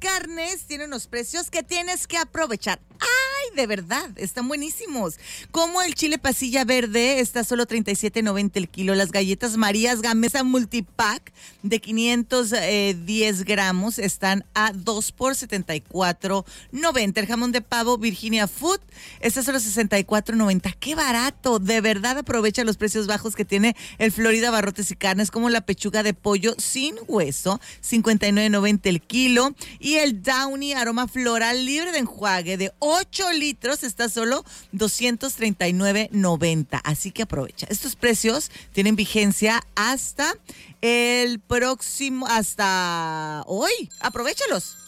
carnes tienen unos precios que tienes que aprovechar. ¡Ay, de verdad! Están buenísimos. Como el chile pasilla verde está solo $37.90 el kilo. Las galletas Marías Gamesa Multipack de 510 gramos están a 2 por $74.90. El jamón de pavo Virginia Food está solo $64.90. ¡Qué barato! De verdad aprovecha los precios bajos que tiene el Florida Barrotes y Carnes, como la pechuga de pollo sin hueso, $59.90 el kilo. Y el Downy aroma floral libre de enjuague de 8 litros está solo $239.90. Así que aprovecha. Estos precios tienen vigencia hasta el próximo, hasta hoy. Aprovéchalos.